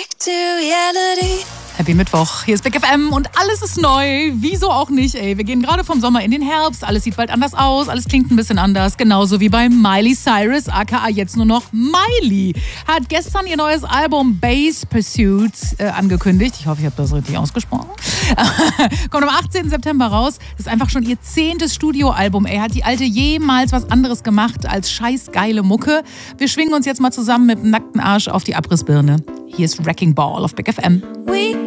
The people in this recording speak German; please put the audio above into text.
Happy Mittwoch, hier ist Big FM und alles ist neu, wieso auch nicht, ey. Wir gehen gerade vom Sommer in den Herbst, alles sieht bald anders aus, alles klingt ein bisschen anders, genauso wie bei Miley Cyrus, aka jetzt nur noch Miley. Hat gestern ihr neues Album Bass Pursuit angekündigt, ich hoffe, ich habe das richtig ausgesprochen. Kommt am 18. September raus, ist einfach schon ihr 10. Studioalbum, ey. Hat die Alte jemals was anderes gemacht als scheiß geile Mucke? Wir schwingen uns jetzt mal zusammen mit dem nackten Arsch auf die Abrissbirne. Hier ist Wrecking Ball auf Big FM.